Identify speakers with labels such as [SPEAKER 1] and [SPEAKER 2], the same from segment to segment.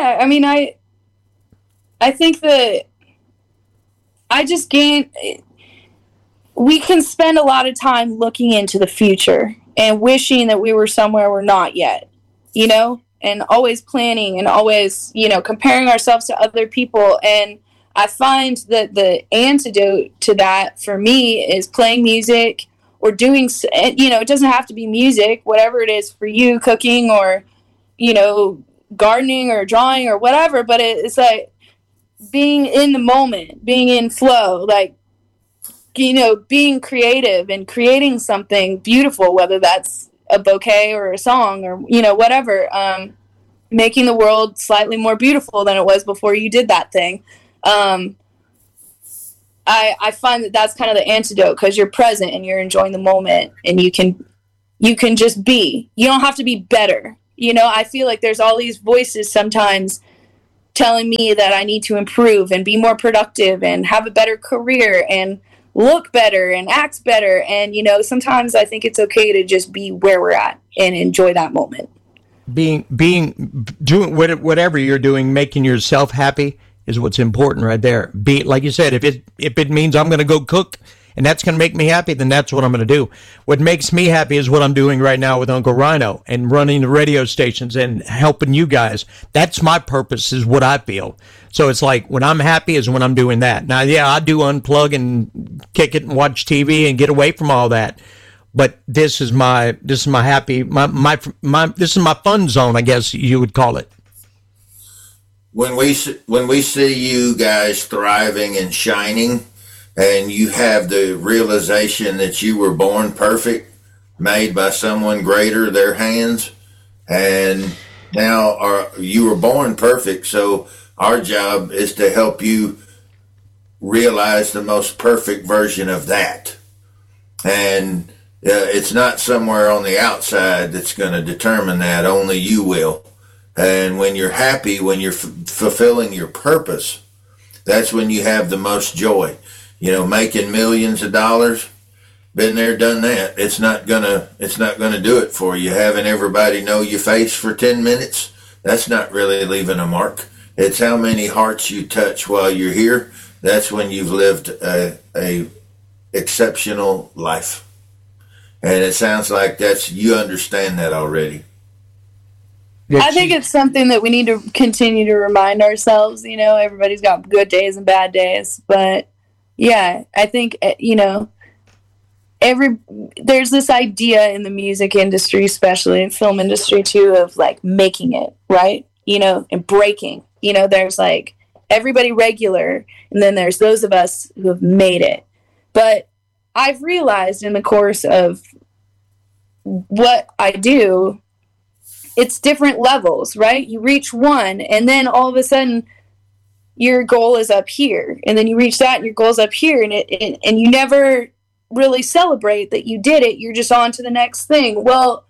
[SPEAKER 1] Yeah, I mean, I think that I just gain. We can spend a lot of time looking into the future and wishing that we were somewhere we're not yet, you know, and always planning and always, you know, comparing ourselves to other people. And I find that the antidote to that for me is playing music or doing, you know, it doesn't have to be music, whatever it is for you, cooking or, you know, gardening or drawing or whatever. But it's like being in the moment, being in flow, like, you know, being creative and creating something beautiful, whether that's a bouquet or a song or, you know, whatever, making the world slightly more beautiful than it was before you did that thing. I find that that's kind of the antidote, because you're present and you're enjoying the moment, and you can just be. You don't have to be better. You know, I feel like there's all these voices sometimes telling me that I need to improve and be more productive and have a better career and look better and act better. And, you know, sometimes I think it's okay to just be where we're at and enjoy that moment.
[SPEAKER 2] Doing whatever you're doing, making yourself happy is what's important right there. Like you said, if it means I'm going to go cook and that's going to make me happy, then that's what I'm going to do. What makes me happy is what I'm doing right now with Uncle Rhino and running the radio stations and helping you guys. That's my purpose, is what I feel. So it's like when I'm happy is when I'm doing that. Now, yeah, I do unplug and kick it and watch TV and get away from all that. But this is my happy, this is my fun zone, I guess you would call it.
[SPEAKER 3] When we see you guys thriving and shining, and you have the realization that you were born perfect, made by someone greater, their hands, and now you were born perfect. So our job is to help you realize the most perfect version of that. And it's not somewhere on the outside that's going to determine that. Only you will. And when you're happy, when you're fulfilling your purpose, that's when you have the most joy. You know, making millions of dollars, been there, done that. It's not gonna do it for you. Having everybody know your face for 10 minutes, that's not really leaving a mark. It's how many hearts you touch while you're here. That's when you've lived a exceptional life. And it sounds like you understand that already.
[SPEAKER 1] I think it's something that we need to continue to remind ourselves. You know, everybody's got good days and bad days, but yeah, I think, you know, there's this idea in the music industry, especially in film industry too, of like making it, right? You know, and breaking. You know, there's like everybody regular, and then there's those of us who have made it. But I've realized in the course of what I do, it's different levels, right? You reach one, and then all of a sudden your goal is up here, and then you reach that and your goal's up here, and you never really celebrate that you did it. You're just on to the next thing. Well,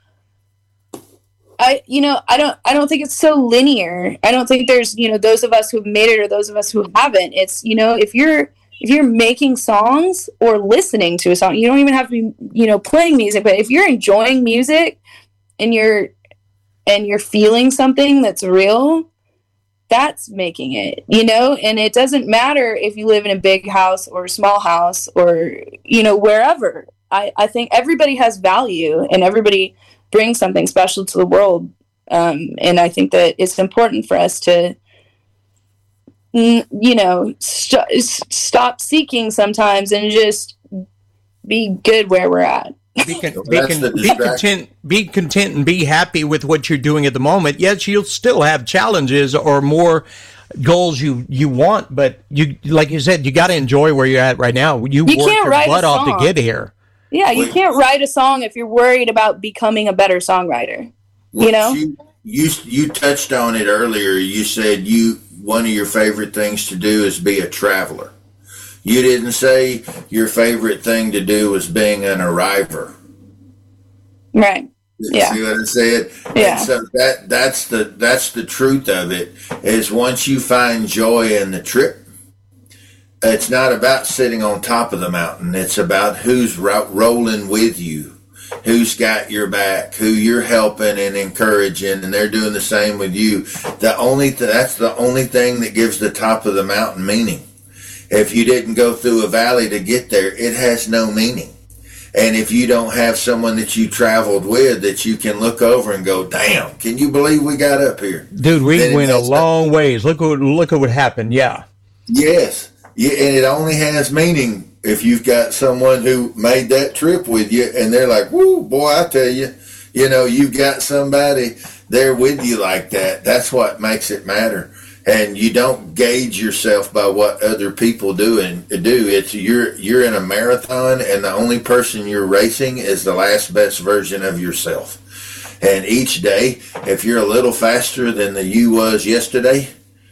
[SPEAKER 1] I don't think it's so linear. I don't think there's, you know, those of us who have made it or those of us who haven't. It's, you know, if you're making songs or listening to a song, you don't even have to be, you know, playing music, but if you're enjoying music and you're feeling something that's real, that's making it, you know. And it doesn't matter if you live in a big house or a small house or, you know, wherever. I think everybody has value and everybody brings something special to the world. And I think that it's important for us to, you know, stop seeking sometimes and just be good where we're at.
[SPEAKER 2] Be content and be happy with what you're doing at the moment. Yes, you'll still have challenges or more goals you want, but you, like you said, you got to enjoy where you're at right now. You worked your butt off to get here.
[SPEAKER 1] Yeah, you can't write a song if you're worried about becoming a better songwriter. You know,
[SPEAKER 3] you touched on it earlier. You said one of your favorite things to do is be a traveler. You didn't say your favorite thing to do was being an arriver.
[SPEAKER 1] Right. Yeah.
[SPEAKER 3] See what I said?
[SPEAKER 1] Yeah.
[SPEAKER 3] And so that's the truth of it, is once you find joy in the trip, it's not about sitting on top of the mountain. It's about who's rolling with you. who's got your back, who you're helping and encouraging, and they're doing the same with you. That's the only thing that gives the top of the mountain meaning. If you didn't go through a valley to get there, it has no meaning. And if you don't have someone that you traveled with that you can look over and go, damn, can you believe we got up here?
[SPEAKER 2] Dude, we went a long ways. Look at what happened. Yeah.
[SPEAKER 3] Yes. Yeah, and it only has meaning if you've got someone who made that trip with you and they're like, whoo, boy, I tell you, you've got somebody there with you like that. That's what makes it matter. And you don't gauge yourself by what other people do. It's you're in a marathon, and the only person you're racing is the last best version of yourself. And each day, if you're a little faster than the you was yesterday,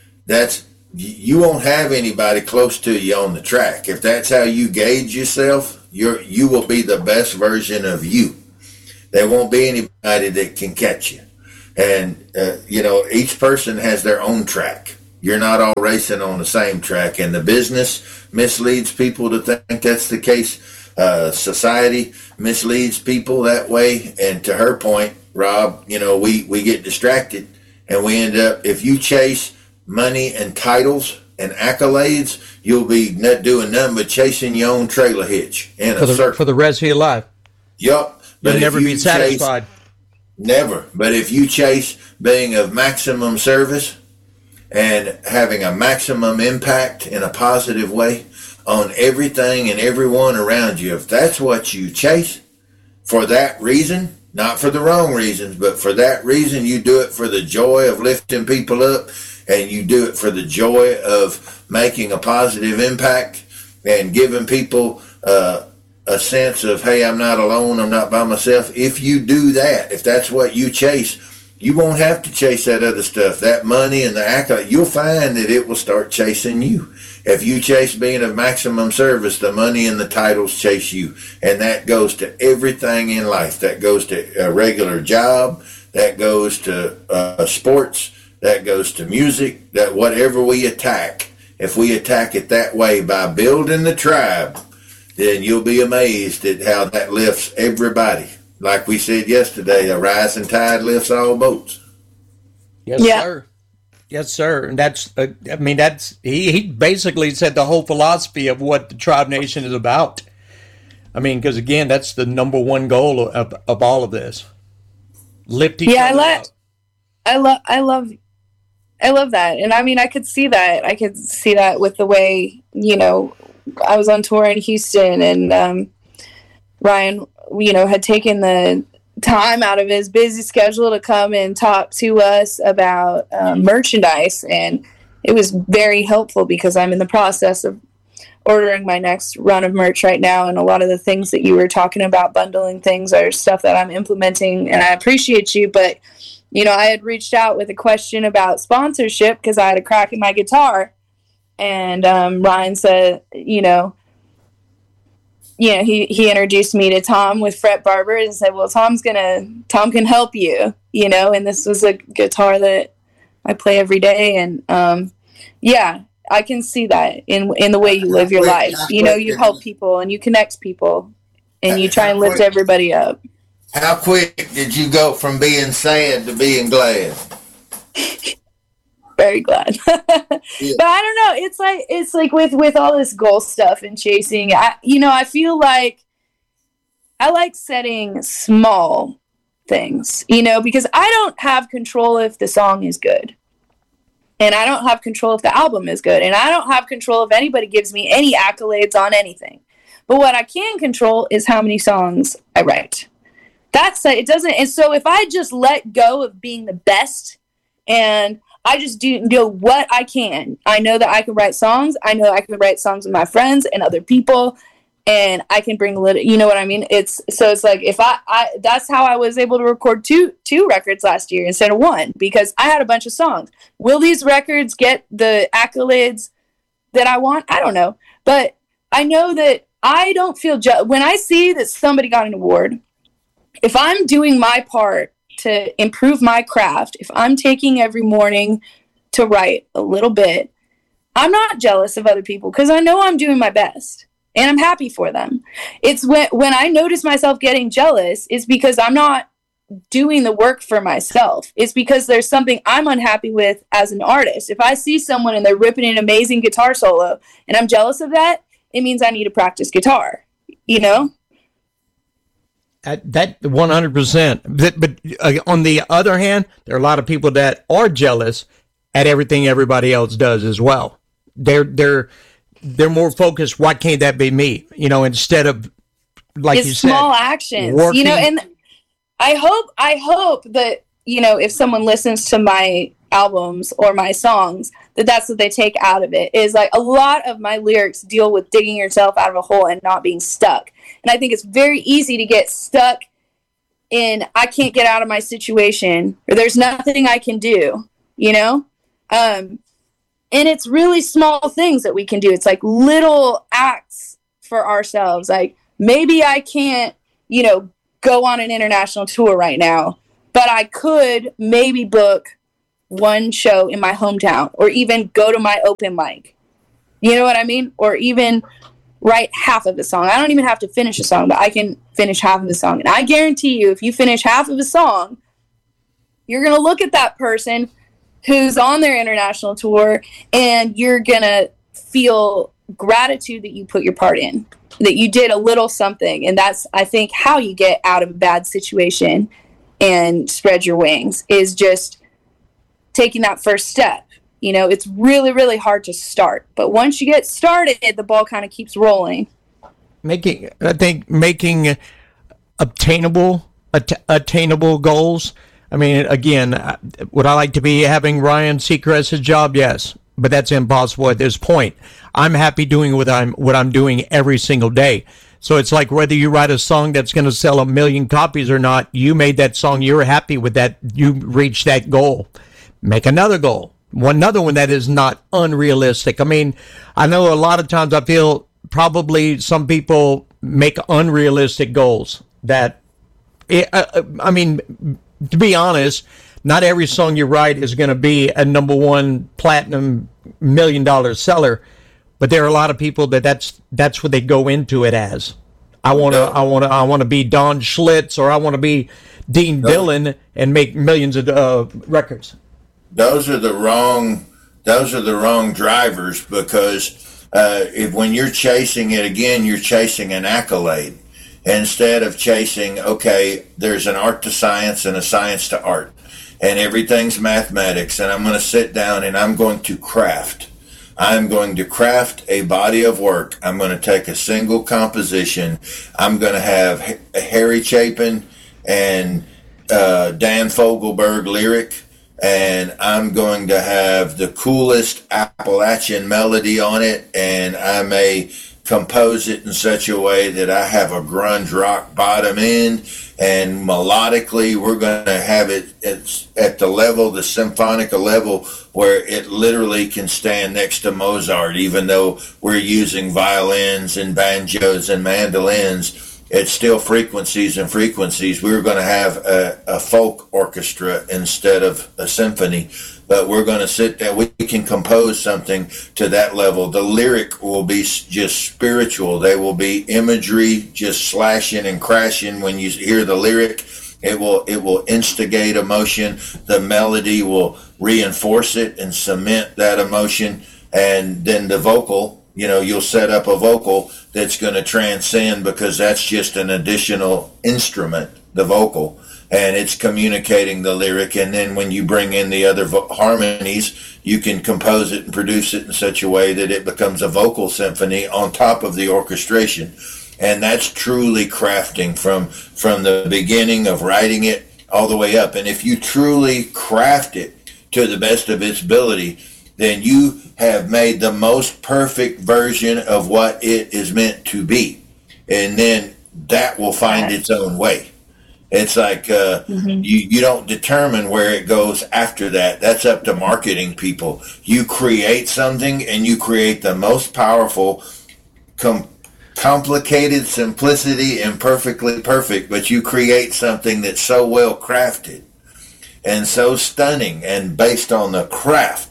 [SPEAKER 3] you won't have anybody close to you on the track. If that's how you gauge yourself, you will be the best version of you. There won't be anybody that can catch you. And, each person has their own track. You're not all racing on the same track. And the business misleads people to think that's the case. Society misleads people that way. And to her point, Rob, we get distracted. And we end up, if you chase money and titles and accolades, you'll be not doing nothing but chasing your own trailer hitch in a circle.
[SPEAKER 2] For the rest of your life.
[SPEAKER 3] Yup.
[SPEAKER 2] You'll never be satisfied.
[SPEAKER 3] Never. But if you chase being of maximum service and having a maximum impact in a positive way on everything and everyone around you, if that's what you chase for that reason, not for the wrong reasons, but for that reason, you do it for the joy of lifting people up, and you do it for the joy of making a positive impact and giving people a sense of, hey, I'm not alone, I'm not by myself. If you do that, if that's what you chase, you won't have to chase that other stuff, that money and the accolade. You'll find that it will start chasing you. If you chase being of maximum service, the money and the titles chase you. And that goes to everything in life. That goes to a regular job. That goes to sports. That goes to music. That whatever we attack, if we attack it that way by building the tribe, then you'll be amazed at how that lifts everybody. Like we said yesterday, a rising tide lifts all boats.
[SPEAKER 2] Yes, sir. Yes, sir. And he basically said the whole philosophy of what the Tribe Nation is about. Because again, that's the number one goal of all of this. Lift each other up.
[SPEAKER 1] I love that. And I could see that. I could see that with the way, I was on tour in Houston, and Ryan, had taken the time out of his busy schedule to come and talk to us about merchandise. And it was very helpful because I'm in the process of ordering my next run of merch right now. And a lot of the things that you were talking about, bundling things, are stuff that I'm implementing. And I appreciate you. But, I had reached out with a question about sponsorship because I had a crack in my guitar. And Ryan said, he introduced me to Tom with Fret Barber and said, well, Tom can help you, and this was a guitar that I play every day. And I can see that in the way you live your life. You help people and you connect people and you try and lift everybody up.
[SPEAKER 3] How quick did you go from being sad to being glad?
[SPEAKER 1] Very glad. Yeah. But I don't know. It's like with all this goal stuff and chasing, I feel like I like setting small things, because I don't have control if the song is good. And I don't have control if the album is good. And I don't have control if anybody gives me any accolades on anything. But what I can control is how many songs I write. It doesn't. And so if I just let go of being the best and I just do what I can. I know that I can write songs. I know I can write songs with my friends and other people, and I can bring a little. You know what I mean? It's like if I that's how I was able to record two records last year instead of one, because I had a bunch of songs. Will these records get the accolades that I want? I don't know, but I know that I don't feel when I see that somebody got an award. If I'm doing my part to improve my craft, if I'm taking every morning to write a little bit, I'm not jealous of other people because I know I'm doing my best. and I'm happy for them. It's when I notice myself getting jealous, it's because I'm not doing the work for myself. It's because there's something I'm unhappy with as an artist. If I see someone and they're ripping an amazing guitar solo and I'm jealous of that, it means I need to practice guitar, you know?
[SPEAKER 2] That 100%. But on the other hand, there are a lot of people that are jealous at everything everybody else does as well. They're more focused. Why can't that be me? You know, instead of, like
[SPEAKER 1] it's
[SPEAKER 2] you said,
[SPEAKER 1] small actions.
[SPEAKER 2] working.
[SPEAKER 1] You know, and I hope that, you know, if someone listens to my albums or my songs, that's what they take out of it. Is like a lot of my lyrics deal with digging yourself out of a hole and not being stuck. And I think it's very easy to get stuck in, I can't get out of my situation, or there's nothing I can do, you know? And it's really small things that we can do. It's like little acts for ourselves. Like, maybe I can't, you know, go on an international tour right now, but I could maybe book one show in my hometown, or even go to my open mic. You know what I mean? Or even write half of a song. I don't even have to finish a song, but I can finish half of a song. And I guarantee you, if you finish half of a song, you're going to look at that person who's on their international tour, and you're going to feel gratitude that you put your part in, that you did a little something. And that's, I think, how you get out of a bad situation and spread your wings, is just taking that first step. You know, it's really, really hard to start, but once you get started, the ball kind of keeps rolling.
[SPEAKER 2] Making obtainable goals. I mean, again, would I like to be having Ryan Seacrest's job? Yes, but that's impossible at this point. I'm happy doing what I'm doing every single day. So it's like, whether you write a song that's going to sell 1 million copies or not, you made that song, you're happy with that, you reached that goal. Make another goal. Another one that is not unrealistic. I mean, I know a lot of times I feel probably some people make unrealistic goals that, I mean, to be honest, not every song you write is going to be a #1 platinum $1 million seller, but there are a lot of people that's what they go into it as. I want to be Don Schlitz, or I want to be Dean Dillon and make millions of records.
[SPEAKER 3] Those are the wrong drivers, because when you're chasing it, again, you're chasing an accolade instead of chasing, okay, there's an art to science and a science to art, and everything's mathematics, and I'm going to sit down and I'm going to craft a body of work. I'm going to take a single composition. I'm going to have Harry Chapin and Dan Fogelberg lyric, and I'm going to have the coolest Appalachian melody on it, and I may compose it in such a way that I have a grunge rock bottom end, and melodically we're going to have it at the level, the symphonica level, where it literally can stand next to Mozart, even though we're using violins and banjos and mandolins. It's still frequencies and frequencies. We're going to have a folk orchestra instead of a symphony, but we're going to sit there. We can compose something to that level. The lyric will be just spiritual. They will be imagery, just slashing and crashing. When you hear the lyric, it will instigate emotion. The melody will reinforce it and cement that emotion. And then the vocal, you know, you'll set up a vocal that's going to transcend, because that's just an additional instrument, the vocal, and it's communicating the lyric. And then when you bring in the other harmonies, you can compose it and produce it in such a way that it becomes a vocal symphony on top of the orchestration. And that's truly crafting from the beginning of writing it all the way up. And if you truly craft it to the best of its ability, then you have made the most perfect version of what it is meant to be. And then that will find its own way. It's like you don't determine where it goes after that. That's up to marketing people. You create something, and you create the most powerful, complicated simplicity and perfectly perfect, but you create something that's so well crafted and so stunning and based on the craft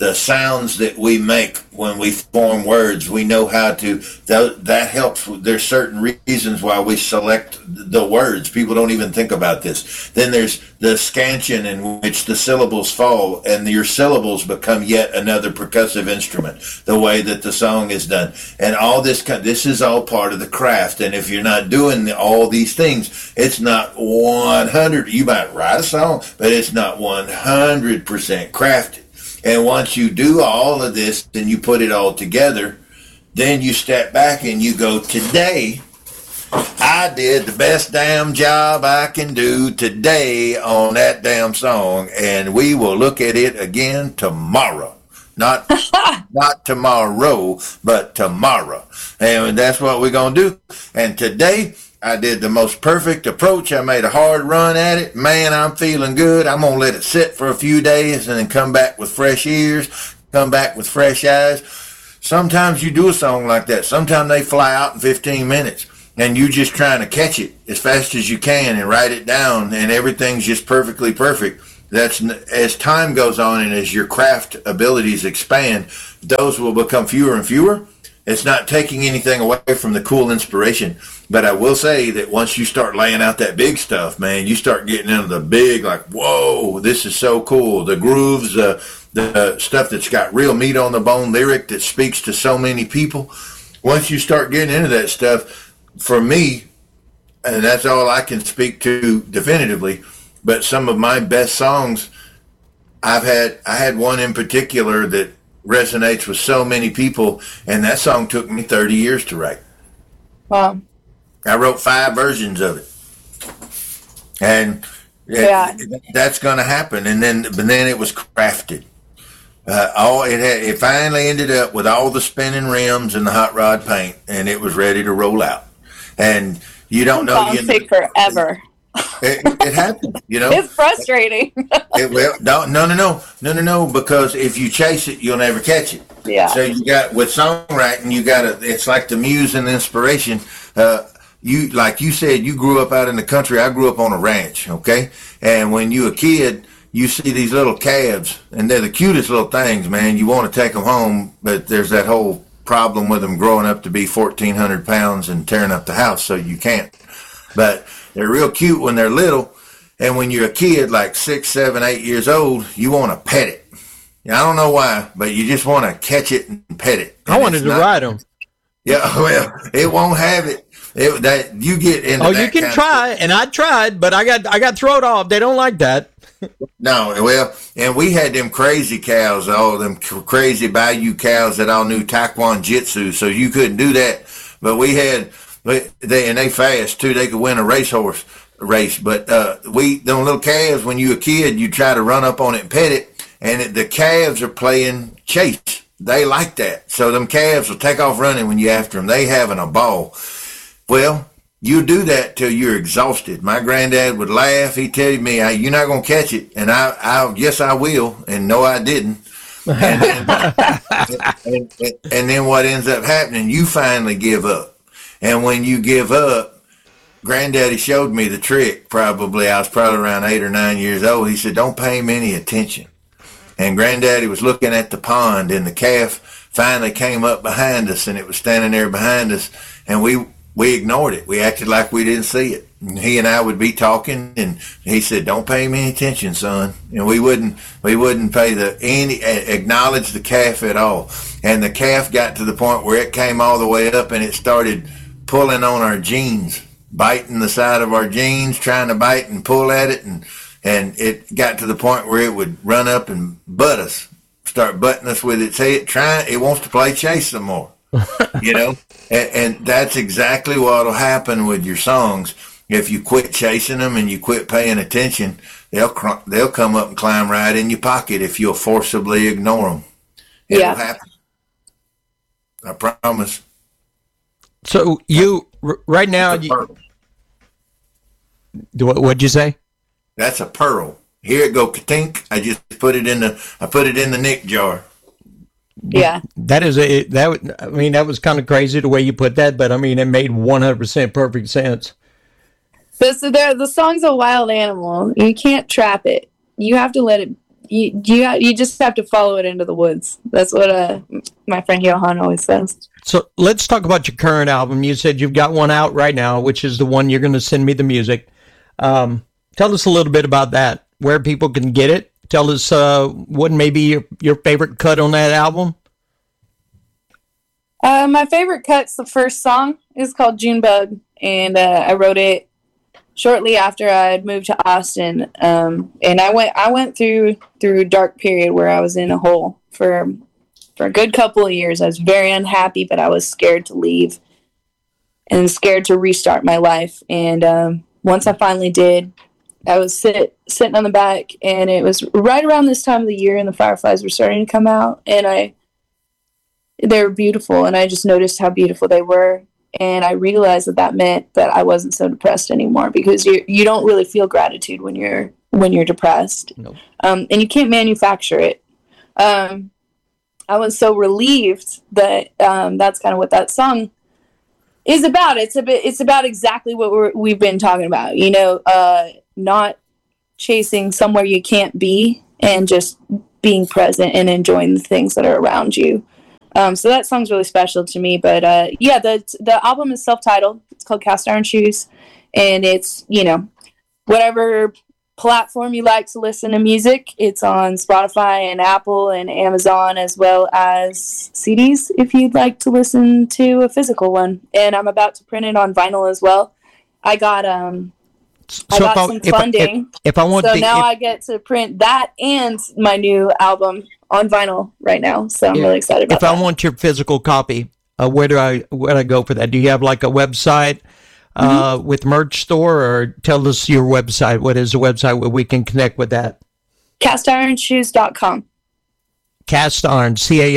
[SPEAKER 3] the sounds that we make when we form words. We know how to, that helps. There's certain reasons why we select the words. People don't even think about this. Then there's the scansion in which the syllables fall, and your syllables become yet another percussive instrument, the way that the song is done. And all this is all part of the craft. And if you're not doing all these things, it's not 100. You might write a song, but it's not 100% crafted. And once you do all of this, then you put it all together, then you step back and you go, today, I did the best damn job I can do today on that damn song, and we will look at it again tomorrow. Not tomorrow, but tomorrow. And that's what we're going to do. And today, I did the most perfect approach. I made a hard run at it. Man, I'm feeling good. I'm going to let it sit for a few days and then come back with fresh ears, come back with fresh eyes. Sometimes you do a song like that. Sometimes they fly out in 15 minutes and you just trying to catch it as fast as you can and write it down, and everything's just perfectly perfect. That's, as time goes on and as your craft abilities expand, those will become fewer and fewer. It's not taking anything away from the cool inspiration, but I will say that once you start laying out that big stuff, man, you start getting into the big, like, whoa, this is so cool. The grooves, the stuff that's got real meat on the bone, lyric that speaks to so many people. Once you start getting into that stuff, for me, and that's all I can speak to definitively, but some of my best songs, I had one in particular that resonates with so many people, and that song took me 30 years to write.
[SPEAKER 1] Wow. I
[SPEAKER 3] wrote 5 versions of it, and that's going to happen. And then it was crafted. It finally ended up with all the spinning rims and the hot rod paint, and it was ready to roll out. And you don't know.
[SPEAKER 1] Songs take forever.
[SPEAKER 3] It happens, you know.
[SPEAKER 1] It's frustrating.
[SPEAKER 3] No, because if you chase it, you'll never catch it.
[SPEAKER 1] Yeah.
[SPEAKER 3] So you got, with songwriting, it's like the muse and the inspiration. You, like you said, you grew up out in the country. I grew up on a ranch, okay? And when you a kid, you see these little calves, and they're the cutest little things, man. You want to take them home, but there's that whole problem with them growing up to be 1,400 pounds and tearing up the house, so you can't. But they're real cute when they're little, and when you're a kid, like 6, 7, 8 years old, you want to pet it. I don't know why, but you just want to catch it and pet it. And
[SPEAKER 2] I wanted to ride them.
[SPEAKER 3] Yeah, well, it won't have it. That you get into.
[SPEAKER 2] Oh, you can try, and I tried, but I got thrown off. They don't like that.
[SPEAKER 3] No, well, and we had them crazy cows, all them crazy bayou cows that all knew Taekwondo Jitsu, so you couldn't do that. But we had. They fast too. They could win a racehorse race. But them little calves, when you a kid, you try to run up on it and pet it, and the calves are playing chase. They like that. So them calves will take off running when you after them. They having a ball. Well, you do that till you're exhausted. My granddad would laugh. He'd tell me, "You're not gonna catch it," and I yes, I will, and no, I didn't. And then what ends up happening? You finally give up. And when you give up, Granddaddy showed me the trick. I was probably around 8 or 9 years old. He said, "Don't pay him any attention." And Granddaddy was looking at the pond, and the calf finally came up behind us, and it was standing there behind us, and we ignored it. We acted like we didn't see it. And he and I would be talking, and he said, "Don't pay him any attention, son." And we wouldn't acknowledge the calf at all. And the calf got to the point where it came all the way up, and it started pulling on our jeans, biting the side of our jeans, trying to bite and pull at it, and it got to the point where it would run up and start butting us with its head. It wants to play chase some more, you know. And that's exactly what'll happen with your songs. If you quit chasing them and you quit paying attention, they'll come up and climb right in your pocket if you'll forcibly ignore them. It'll happen. I promise.
[SPEAKER 2] So you right now, what'd you say?
[SPEAKER 3] That's a pearl. Here it go, katink. I just put it in the Nick jar.
[SPEAKER 1] Yeah.
[SPEAKER 2] That was kind of crazy the way you put that, but I mean, it made 100% perfect sense.
[SPEAKER 1] But so the song's a wild animal. You can't trap it. You have to let it you just have to follow it into the woods. That's what my friend Johan always says.
[SPEAKER 2] So let's talk about your current album. You said you've got one out right now, which is the one you're going to send me the music. Tell us a little bit about that, where people can get it. Tell us what may be your favorite cut on that album.
[SPEAKER 1] My favorite cut's the first song. It's called Junebug, and I wrote it shortly after I had moved to Austin. And I went through a dark period where I was in a hole for a good couple of years. I was very unhappy, but I was scared to leave and scared to restart my life. And once I finally did, I was sitting on the back, and it was right around this time of the year, and the fireflies were starting to come out, and they were beautiful, and I just noticed how beautiful they were, and I realized that meant that I wasn't so depressed anymore, because you don't really feel gratitude when you're depressed. Nope. And you can't manufacture it. I was so relieved that that's kind of what that song is about. It's about exactly what we've been talking about, not chasing somewhere you can't be, and just being present and enjoying the things that are around you. So that song's really special to me. But the album is self-titled. It's called Cast Iron Shoes, and it's whatever platform you like to listen to music. It's on Spotify and Apple and Amazon, as well as CDs if you'd like to listen to a physical one. And I'm about to print it on vinyl as well. I got some funding.
[SPEAKER 2] If I want,
[SPEAKER 1] I get to print that and my new album on vinyl right now. So I'm really excited about that.
[SPEAKER 2] If I want your physical copy, where do I go for that? Do you have like a website with merch store, or tell us your website? What is the website where we can connect with that?
[SPEAKER 1] CastIronShoes.com.
[SPEAKER 2] Cast Iron,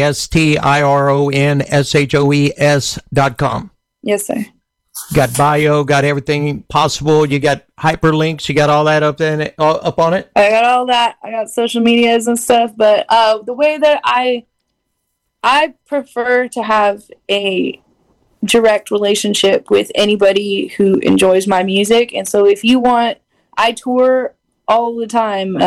[SPEAKER 2] CASTIRONSHOES.com.
[SPEAKER 1] Yes, sir.
[SPEAKER 2] Got bio, got everything possible. You got hyperlinks. You got all that up on it.
[SPEAKER 1] I got all that. I got social medias and stuff. But the way that I prefer to have a direct relationship with anybody who enjoys my music. And so if you want, I tour all the time.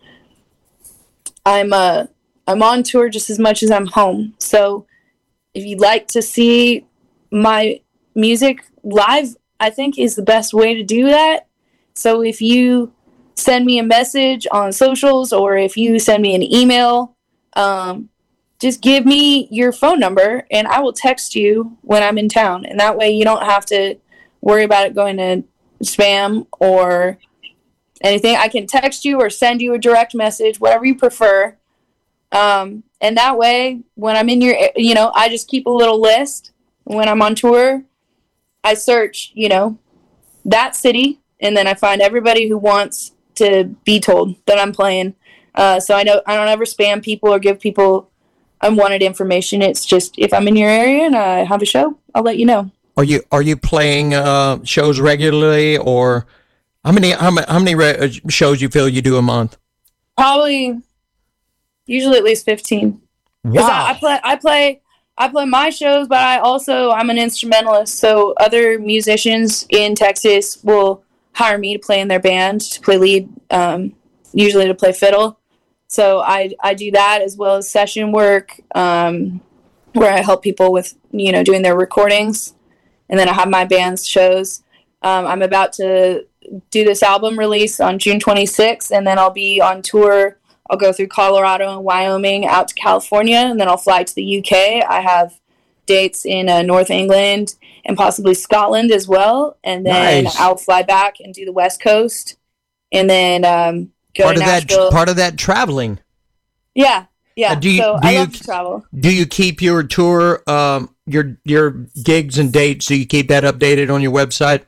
[SPEAKER 1] I'm on tour just as much as I'm home. So if you'd like to see my music live, I think is the best way to do that. So if you send me a message on socials, or if you send me an email, just give me your phone number and I will text you when I'm in town. And that way you don't have to worry about it going to spam or anything. I can text you or send you a direct message, whatever you prefer. And that way, when I'm in I just keep a little list. When I'm on tour, I search, that city, and then I find everybody who wants to be told that I'm playing. So I know I don't ever spam people or give people unwanted information. It's just, if I'm in your area and I have a show, I'll let you know.
[SPEAKER 2] Are you playing shows regularly, or how many shows you feel you do a month?
[SPEAKER 1] Probably, usually at least 15.
[SPEAKER 2] Wow.
[SPEAKER 1] I play my shows, but I'm an instrumentalist, so other musicians in Texas will hire me to play in their band, to play lead, usually to play fiddle. So I do that, as well as session work, where I help people with, doing their recordings. And then I have my band's shows. I'm about to do this album release on June 26th, and then I'll be on tour. I'll go through Colorado and Wyoming out to California, and then I'll fly to the UK. I have dates in North England and possibly Scotland as well. And then
[SPEAKER 2] Nice.
[SPEAKER 1] I'll fly back and do the West Coast, and then go to Nashville.
[SPEAKER 2] Part of that traveling.
[SPEAKER 1] Yeah.
[SPEAKER 2] Do you-
[SPEAKER 1] So
[SPEAKER 2] do
[SPEAKER 1] I
[SPEAKER 2] you-
[SPEAKER 1] love to travel.
[SPEAKER 2] Do you keep your tour, your gigs and dates? Do you keep that updated on your website?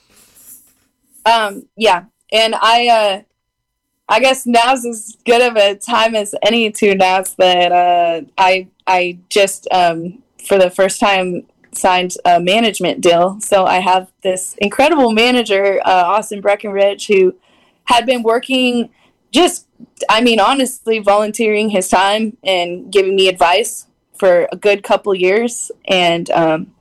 [SPEAKER 1] Yeah. And I guess now's as good of a time as any to announce that I just for the first time signed a management deal. So I have this incredible manager, Austin Breckenridge, who had been working honestly volunteering his time and giving me advice for a good couple years. And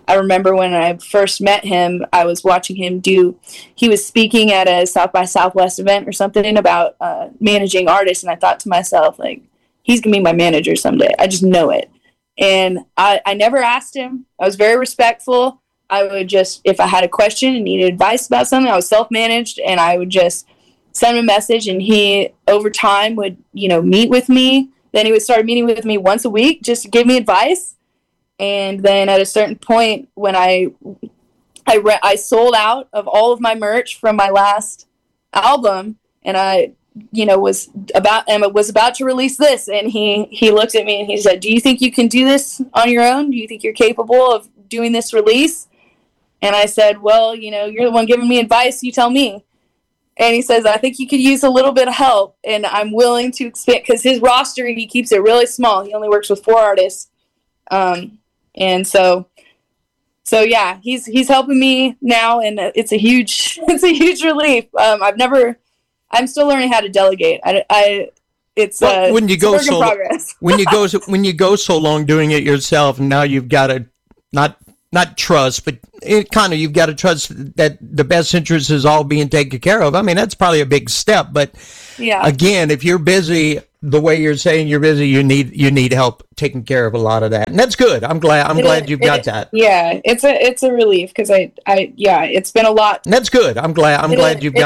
[SPEAKER 1] I remember when I first met him, I was watching him he was speaking at a South by Southwest event or something about managing artists. And I thought to myself, like, he's going to be my manager someday. I just know it. And I never asked him. I was very respectful. I would just, if I had a question and needed advice about something, I was self-managed, and I would just send him a message, and he, over time, would, meet with me. Then he would start meeting with me once a week just to give me advice. And then at a certain point, when I sold out of all of my merch from my last album, and I was about to release this, and he looked at me and he said, "Do you think you can do this on your own? Do you think you're capable of doing this release?" And I said, "Well, you're the one giving me advice. You tell me." And he says, "I think you could use a little bit of help, and I'm willing to expand," because his roster, he keeps it really small. He only works with 4 artists. And so yeah, he's helping me now, and it's a huge relief. I'm still learning how to delegate. It's
[SPEAKER 2] when you go
[SPEAKER 1] work in progress.
[SPEAKER 2] when you go so long doing it yourself, now you've got to not trust, but you've got to trust that the best interest is all being taken care of. I mean, that's probably a big step, but
[SPEAKER 1] yeah,
[SPEAKER 2] again, if you're busy the way you're saying you're busy, you need help taking care of a lot of that, and that's good. I'm glad you've got that.
[SPEAKER 1] Yeah, it's a relief, because I it's been a lot.
[SPEAKER 2] And that's good. I'm glad you've got